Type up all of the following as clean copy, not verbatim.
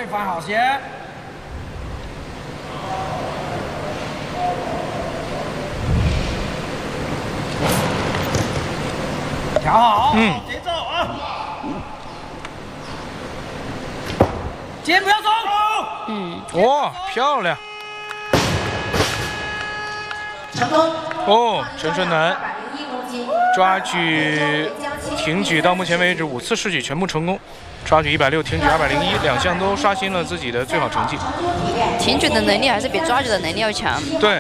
放好先。调好，节奏啊！肩不要松。 哇，漂亮！ 成功。 哦，陈顺南抓举、挺举到目前为止5次试举全部成功，抓举160，挺举201，两项都刷新了自己的最好成绩。 挺举的能力还是比抓举的能力要强。 对。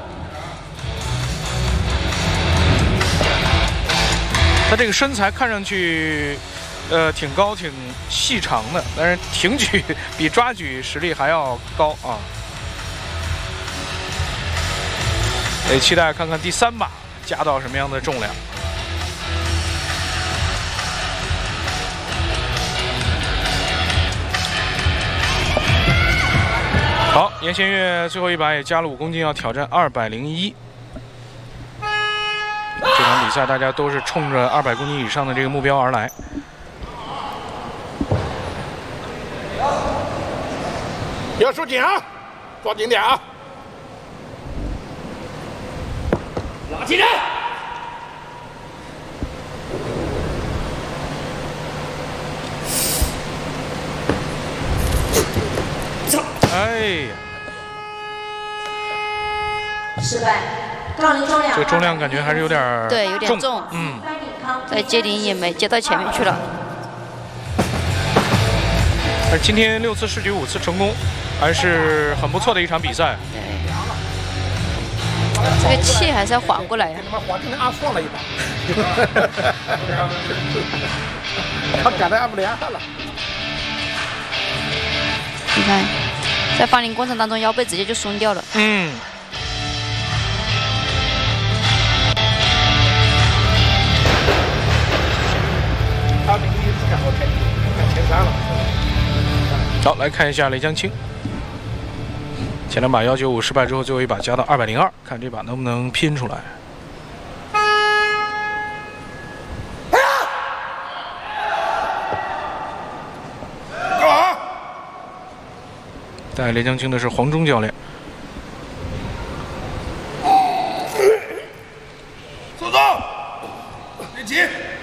他这个身材看上去，挺高、挺细长的，但是挺举比抓举实力还要高啊。得期待看看第3把加到什么样的重量。好，严贤岳最后一把也加了5公斤，要挑战201。这场比赛大家都是冲着200公斤以上的这个目标而来。 要收紧啊，抓紧点啊！ 拉起来！走！ 哎呀， 失败。杠铃重量。 这个重量感觉还是有点对，有点重。在接顶也没接到前面去了。 而今天6次试举5次成功，还是很不错的一场比赛。 对，这个气还是要缓过来呀。 他妈缓，今天按放了一把，他赶得按不连了。 你看，在放铃过程当中，腰背直接就松掉了。 前3了。 好，来看一下雷江青，前2把195失败之后，最后一把加到202，看这把能不能拼出来。带雷江青的是黄忠教练。 速度，别急，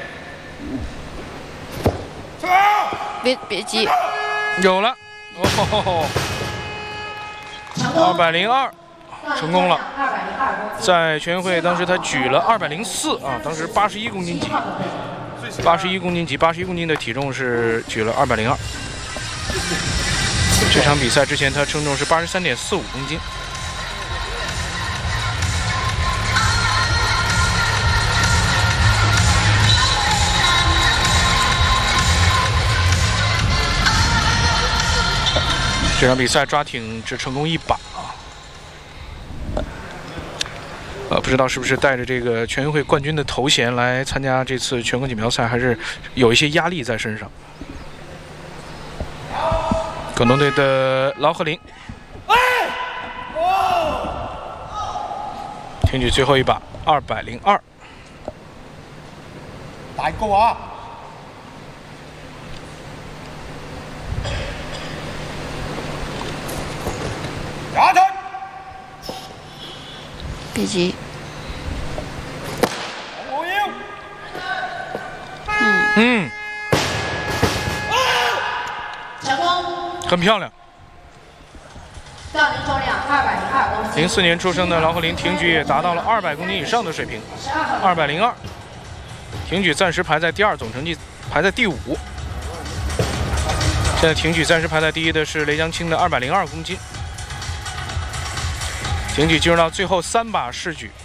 别急。 有了，哦，202成功了。在全运会当时他举了204啊，当时81公斤级，81公斤级，81公斤的体重是举了202。这场比赛之前他称重是83.45公斤。这场比赛抓挺只成功1把啊，不知道是不是带着这个全运会冠军的头衔来参加这次全国锦标赛，还是有一些压力在身上。广东队的劳鹤林，挺举最后一把202， 打一个啊！下去。 别急。 成功。 很漂亮。 杠铃重量202公斤。 04年出生的劳鹤林挺举也达到了200公斤以上的水平，202。挺举暂时排在第2，总成绩排在第5。现在挺举暂时排在第1的是雷江青的202公斤。挺举进入到最后3把试举。